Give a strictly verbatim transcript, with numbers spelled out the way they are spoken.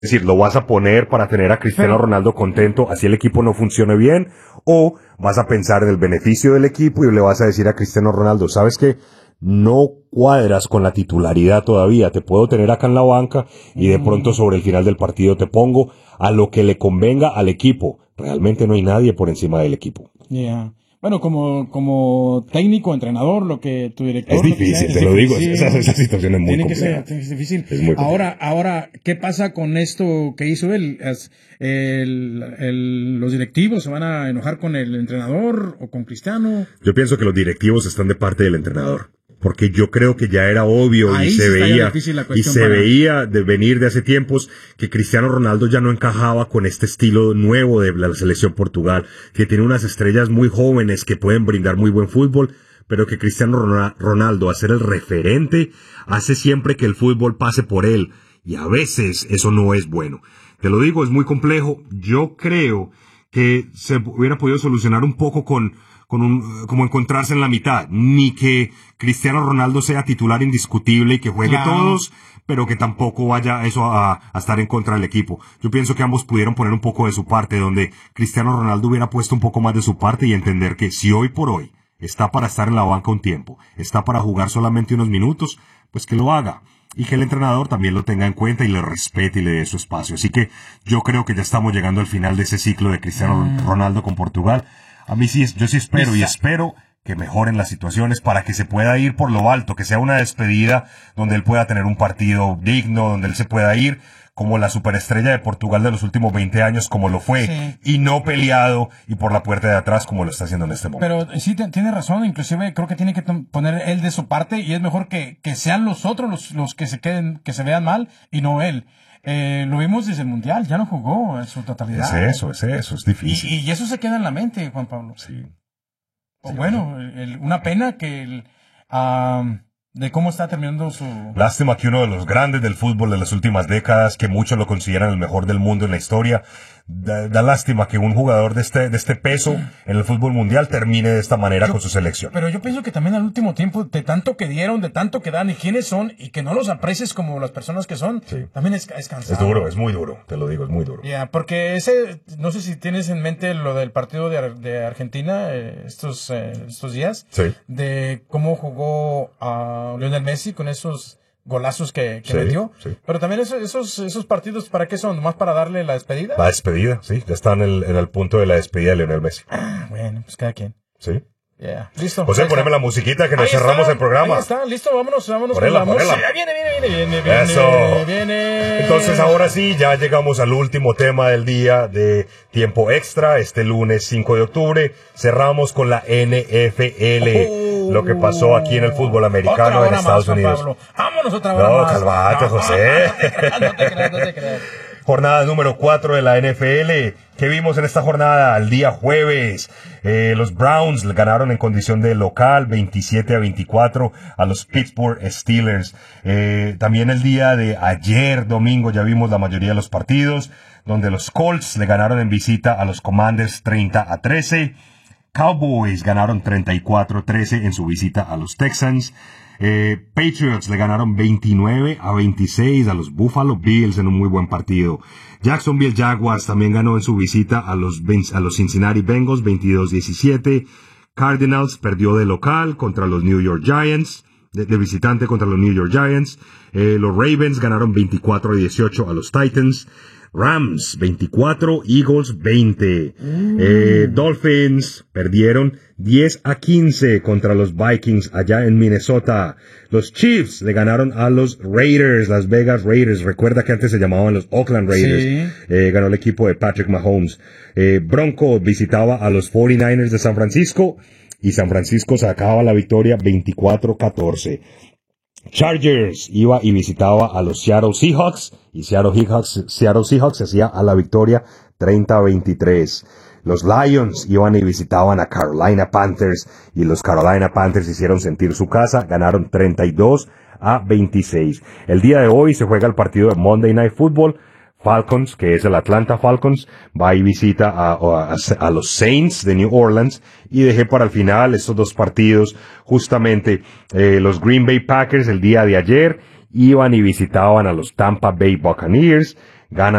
Es decir, ¿lo vas a poner para tener a Cristiano Ronaldo contento, así el equipo no funcione bien? ¿O vas a pensar en el beneficio del equipo y le vas a decir a Cristiano Ronaldo, ¿sabes qué? No cuadras con la titularidad todavía, te puedo tener acá en la banca y de pronto sobre el final del partido te pongo a lo que le convenga al equipo. Realmente no hay nadie por encima del equipo. Yeah. Bueno, como como técnico, entrenador, lo que tu director... Es difícil, es te lo digo, difícil. esa, esa situación es muy Tiene que compleja. ser, tiene que ser difícil. Es muy compleja. Ahora, ahora, ¿qué pasa con esto que hizo él? Es, el, el, ¿Los directivos se van a enojar con el entrenador o con Cristiano? Yo pienso que los directivos están de parte del entrenador. Porque yo creo que ya era obvio Ahí y sí se está ya veía difícil la y cuestión se para- veía de venir de hace tiempos que Cristiano Ronaldo ya no encajaba con este estilo nuevo de la selección Portugal, que tiene unas estrellas muy jóvenes que pueden brindar muy buen fútbol, pero que Cristiano Ron- Ronaldo, a ser el referente, hace siempre que el fútbol pase por él, y a veces eso no es bueno. Te lo digo, es muy complejo. Yo creo que se hubiera podido solucionar un poco con con un, como encontrarse en la mitad, ni que Cristiano Ronaldo sea titular indiscutible y que juegue Claro. todos, pero que tampoco vaya eso a, a estar en contra del equipo. Yo pienso que ambos pudieron poner un poco de su parte, donde Cristiano Ronaldo hubiera puesto un poco más de su parte y entender que si hoy por hoy está para estar en la banca un tiempo, está para jugar solamente unos minutos, pues que lo haga. Y que el entrenador también lo tenga en cuenta y le respete y le dé su espacio. Así que yo creo que ya estamos llegando al final de ese ciclo de Cristiano Mm. Ronaldo con Portugal. A mí sí, yo sí espero y espero que mejoren las situaciones para que se pueda ir por lo alto, que sea una despedida donde él pueda tener un partido digno, donde él se pueda ir como la superestrella de Portugal de los últimos veinte años, como lo fue, Sí. y no peleado y por la puerta de atrás como lo está haciendo en este momento. Pero sí, te- tiene razón, inclusive creo que tiene que tom- poner él de su parte y es mejor que, que sean los otros los, los que se queden, que se vean mal y no él. Eh, lo vimos desde el Mundial, ya no jugó en su totalidad. Es eso, es eso, es Y, difícil. y, y eso se queda en la mente, Juan Pablo. Sí. O Sí, bueno, el- una pena que el, am, de cómo está terminando su... Lástima que uno de los grandes del fútbol de las últimas décadas, que muchos lo consideran el mejor del mundo en la historia, da, da lástima que un jugador de este, de este peso en el fútbol mundial termine de esta manera Yo- con su selección. Pero yo pienso que también al último tiempo, de tanto que dieron, de tanto que dan y quiénes son, y que no los aprecies como las personas que son, Sí. también es, es cansado. Es duro, es muy duro, te lo digo, es muy duro. Ya, porque ese, no sé si tienes en mente lo del partido de, Ar- de Argentina eh, estos, eh, estos días, Sí. de cómo jugó a Lionel Messi con esos golazos que, que Sí, metió. sí. Pero también esos, esos, esos partidos, ¿para qué son? ¿Más para darle la despedida? La despedida, sí, ya está en el, en el punto de la despedida de Lionel Messi. Ah, bueno, pues cada quien. Sí. Ya, listo. José, Ahí está. poneme la musiquita que nos Ahí cerramos está, el programa. Ahí está, listo, vámonos, vámonos Ponela, con la ponela. música. Viene, viene, viene, viene, viene, Eso. viene. Entonces ahora sí, ya llegamos al último tema del día de tiempo extra, este lunes cinco de octubre. Cerramos con la N F L, Oh. lo que pasó aquí en el fútbol americano Otra en hora Estados más, Juan Unidos. Pablo. Vámonos otra hora No, más. calmate, José. No te creas, no te creas, no te creas. Jornada número cuatro de la N F L. ¿Qué vimos en esta jornada? El día jueves, eh, los Browns le ganaron en condición de local veintisiete a veinticuatro a los Pittsburgh Steelers. Eh, también el día de ayer, domingo, ya vimos la mayoría de los partidos, donde los Colts le ganaron en visita a los Commanders treinta a trece. Cowboys ganaron treinta y cuatro a trece en su visita a los Texans. Eh, Patriots le ganaron veintinueve a veintiséis a los Buffalo Bills en un muy buen partido. Jacksonville Jaguars también ganó en su visita a los, a los Cincinnati Bengals veintidós diecisiete. Cardinals perdió de local contra los New York Giants, de, de visitante contra los New York Giants. Eh, los Ravens ganaron veinticuatro a dieciocho a los Titans. Rams veinticuatro, Eagles veinte. Mm. Eh, Dolphins perdieron diez a quince contra los Vikings allá en Minnesota. Los Chiefs le ganaron a los Raiders, Las Vegas Raiders. Recuerda que antes se llamaban los Oakland Raiders. Sí. Eh, ganó el equipo de Patrick Mahomes. Eh, Broncos visitaba a los cuarenta y nueve ers de San Francisco y San Francisco sacaba la victoria veinticuatro a catorce. Chargers iba y visitaba a los Seattle Seahawks y Seattle Seahawks, Seattle Seahawks se hacía a la victoria treinta a veintitrés. Los Lions iban y visitaban a Carolina Panthers y los Carolina Panthers hicieron sentir su casa, ganaron treinta y dos a veintiséis. El día de hoy se juega el partido de Monday Night Football. Falcons, que es el Atlanta Falcons, va y visita a, a, a los Saints de New Orleans, y dejé para el final estos dos partidos, justamente eh, los Green Bay Packers el día de ayer iban y visitaban a los Tampa Bay Buccaneers, ganan